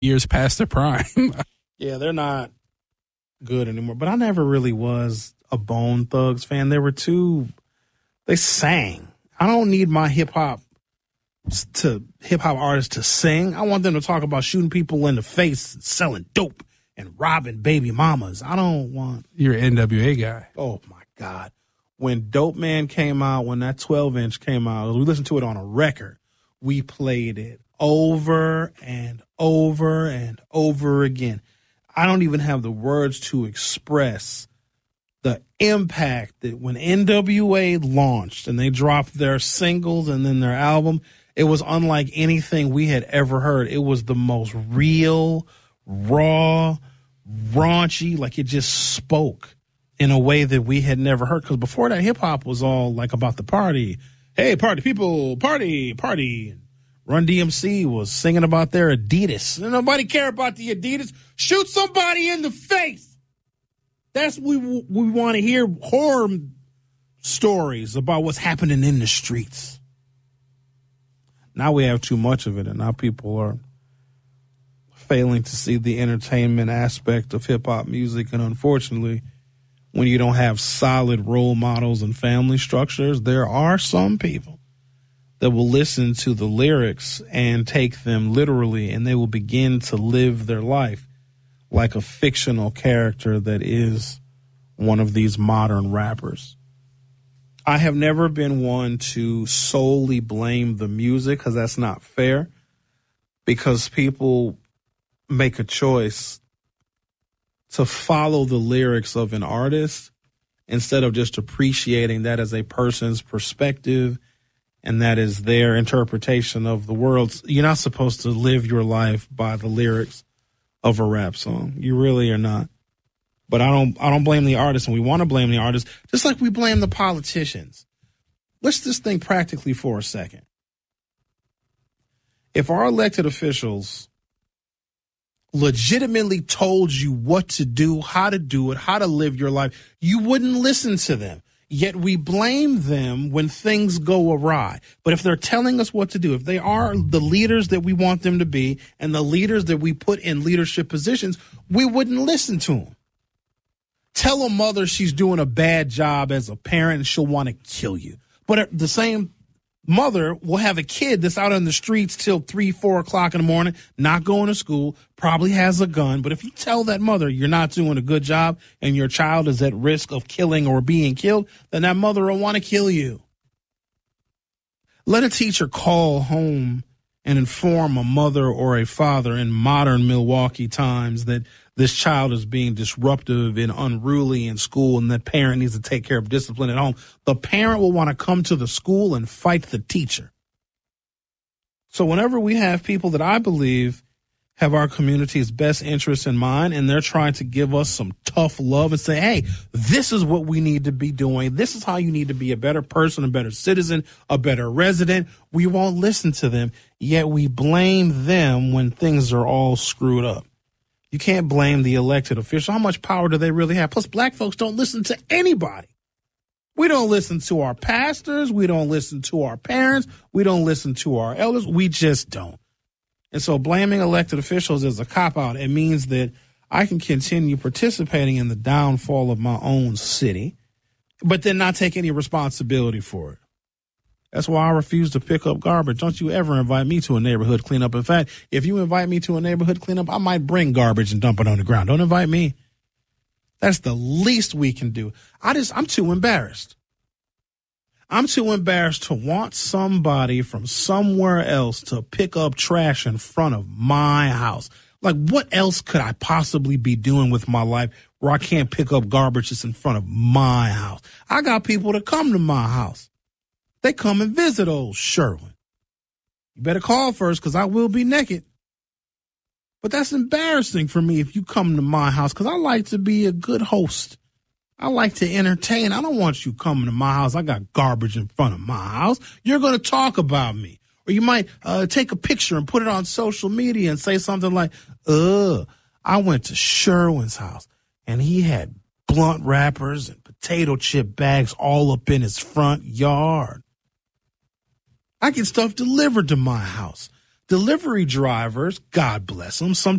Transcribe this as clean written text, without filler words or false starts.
years past their prime. Yeah, they're not good anymore. But I never really was a Bone Thugs fan. They sang. I don't need my hip hop artists to sing. I want them to talk about shooting people in the face, selling dope, and robbing baby mamas. I don't want. You're an NWA guy. Oh my God. When Dope Man came out, when that 12-inch came out, we listened to it on a record. We played it over and over and over again. I don't even have the words to express the impact that when NWA launched and they dropped their singles and then their album, it was unlike anything we had ever heard. It was the most real, raw, raunchy, like it just spoke in a way that we had never heard. Because before that, hip-hop was all like about the party. Hey, party people, party, party. Run DMC was singing about their Adidas. Nobody care about the Adidas. Shoot somebody in the face. That's what we want to hear, horror stories about what's happening in the streets. Now we have too much of it, and now people are failing to see the entertainment aspect of hip-hop music. And unfortunately, when you don't have solid role models and family structures, there are some people that will listen to the lyrics and take them literally, and they will begin to live their life like a fictional character that is one of these modern rappers. I have never been one to solely blame the music, because that's not fair, because people make a choice to follow the lyrics of an artist instead of just appreciating that as a person's perspective and that is their interpretation of the world. You're not supposed to live your life by the lyrics of a rap song. You really are not. But I don't blame the artist, and we want to blame the artist, just like we blame the politicians. Let's just think practically for a second. If our elected officials legitimately told you what to do, how to live your life, you wouldn't listen to them. Yet we blame them when things go awry. But if they're telling us what to do, if they are the leaders that we want them to be and the leaders that we put in leadership positions, we wouldn't listen to them. Tell a mother she's doing a bad job as a parent and she'll want to kill you. But the same mother will have a kid that's out on the streets till 3, 4 o'clock in the morning, not going to school, probably has a gun. But if you tell that mother you're not doing a good job and your child is at risk of killing or being killed, then that mother will want to kill you. Let a teacher call home and inform a mother or a father in modern Milwaukee times that this child is being disruptive and unruly in school and that parent needs to take care of discipline at home. The parent will want to come to the school and fight the teacher. So whenever we have people that I believe have our community's best interests in mind and they're trying to give us some tough love and say, hey, this is what we need to be doing. This is how you need to be a better person, a better citizen, a better resident. We won't listen to them, yet we blame them when things are all screwed up. You can't blame the elected official. How much power do they really have? Plus, black folks don't listen to anybody. We don't listen to our pastors. We don't listen to our parents. We don't listen to our elders. We just don't. And so blaming elected officials is a cop-out. It means that I can continue participating in the downfall of my own city, but then not take any responsibility for it. That's why I refuse to pick up garbage. Don't you ever invite me to a neighborhood cleanup. In fact, if you invite me to a neighborhood cleanup, I might bring garbage and dump it on the ground. Don't invite me. That's the least we can do. I'm too embarrassed. I'm too embarrassed to want somebody from somewhere else to pick up trash in front of my house. Like, what else could I possibly be doing with my life where I can't pick up garbage that's in front of my house? I got people that come to my house. They come and visit old Sherwin. You better call first, because I will be naked. But that's embarrassing for me if you come to my house, because I like to be a good host. I like to entertain. I don't want you coming to my house. I got garbage in front of my house. You're going to talk about me. Or you might take a picture and put it on social media and say something like, I went to Sherwin's house and he had blunt wrappers and potato chip bags all up in his front yard. I get stuff delivered to my house. Delivery drivers, God bless them, sometimes